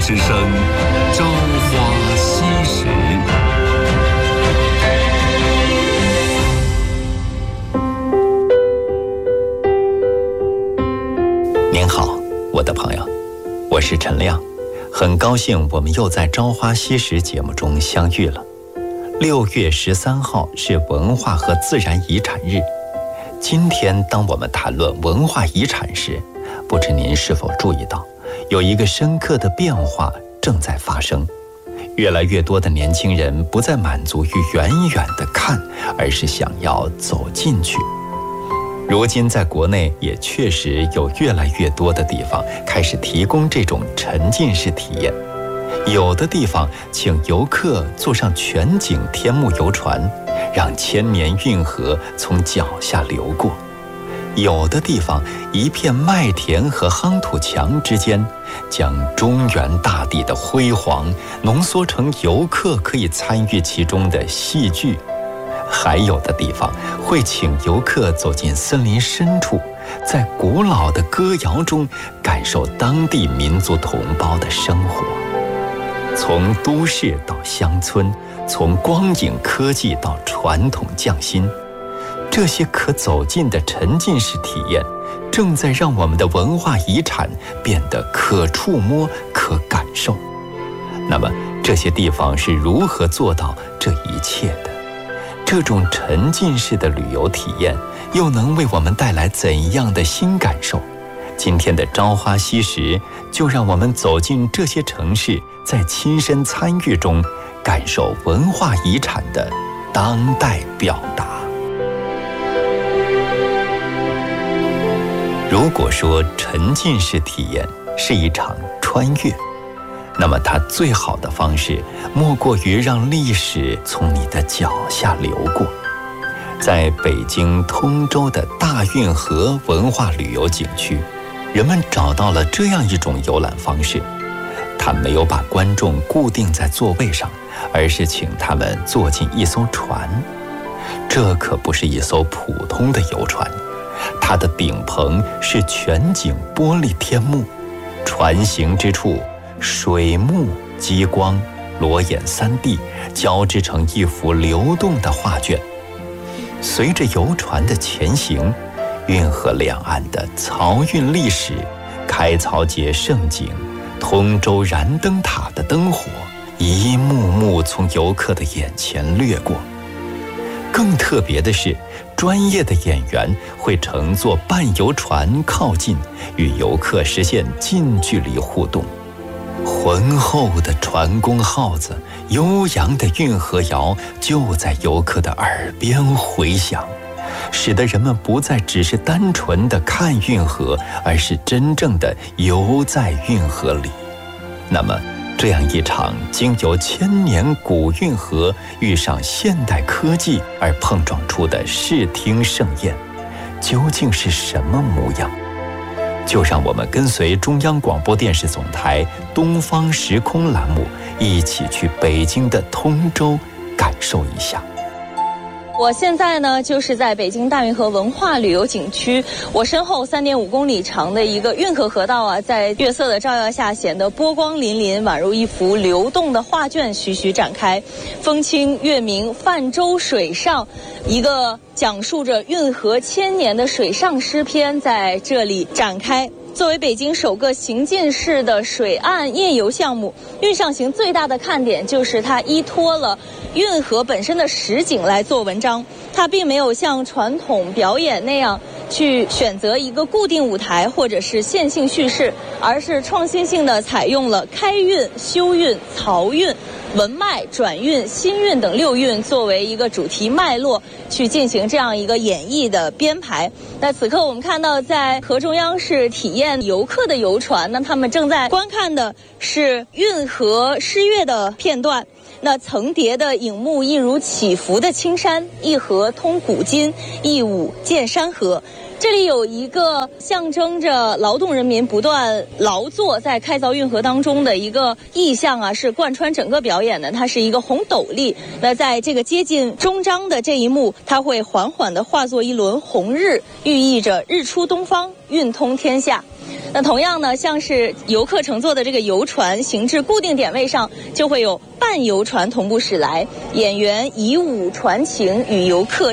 之声，朝花夕拾。 您好，我的朋友，我是陈亮，很高兴我们又在《朝花夕拾》节目中相遇了。6月13号是文化和自然遗产日。今天当我们谈论文化遗产时，不知您是否注意到，有一个深刻的变化正在发生。越来越多的年轻人不再满足于远远的看，而是想要走进去。如今在国内也确实有越来越多的地方开始提供这种沉浸式体验。有的地方请游客坐上全景天幕游船，让千年运河从脚下流过。有的地方一片麦田和夯土墙之间，将中原大地的辉煌浓缩成游客可以参与其中的戏剧。还有的地方会请游客走进森林深处，在古老的歌谣中感受当地民族同胞的生活。从都市到乡村，从光影科技到传统匠心，这些可走进的沉浸式体验，正在让我们的文化遗产变得可触摸、可感受。那么，这些地方是如何做到这一切的？这种沉浸式的旅游体验，又能为我们带来怎样的新感受？今天的朝花夕拾，就让我们走进这些城市，在亲身参与中，感受文化遗产的当代表达。如果说沉浸式体验是一场穿越，那么它最好的方式，莫过于让历史从你的脚下流过。在北京通州的大运河文化旅游景区，人们找到了这样一种游览方式。他没有把观众固定在座位上，而是请他们坐进一艘船。这可不是一艘普通的游船，它的顶棚是全景玻璃天幕，船行之处，水幕、激光、裸眼3D交织成一幅流动的画卷。随着游船的前行，运河两岸的漕运历史、开漕节盛景、通州燃灯塔的灯火，一幕幕从游客的眼前掠过。更特别的是，专业的演员会乘坐半游船靠近，与游客实现近距离互动。浑厚的船工号子，悠扬的运河谣就在游客的耳边回响，使得人们不再只是单纯的看运河，而是真正的游在运河里。那么，这样一场经由千年古运河遇上现代科技而碰撞出的视听盛宴，究竟是什么模样？就让我们跟随中央广播电视总台东方时空栏目，一起去北京的通州感受一下。 我现在呢，就是在北京大运河文化旅游景区，我身后3.5公里长的一个运河河道啊，在月色的照耀下显得波光粼粼，宛如一幅流动的画卷徐徐展开。风清月明，泛舟水上，一个讲述着运河千年的水上诗篇在这里展开。作为北京首个行进式的水岸夜游项目，运上行最大的看点就是它依托了运河本身的实景来做文章。它并没有像传统表演那样去选择一个固定舞台或者是线性叙事，而是创新性的采用了开运、休运、漕运、文脉、转运、新运等6运作为一个主题脉络去进行这样一个演绎的编排。那此刻我们看到在河中央是体验游客的游船，那他们正在观看的是运河诗乐的片段。 那层叠的影幕一如起伏的青山，一河通古今，一舞见山河。这里有一个象征着劳动人民不断劳作在开凿运河当中的一个意象啊，是贯穿整个表演的。它是一个红斗笠，那在这个接近终章的这一幕，它会缓缓地化作一轮红日，寓意着日出东方，运通天下。那同样呢，像是游客乘坐的这个游船行至固定点位上，就会有伴游船同步驶来，演员以舞传情，与游客